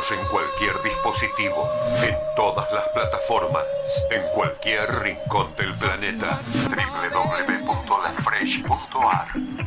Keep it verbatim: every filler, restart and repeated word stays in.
Escúchanos en cualquier dispositivo, en todas las plataformas, en cualquier rincón del planeta. doble u doble u doble u punto la fresh punto a r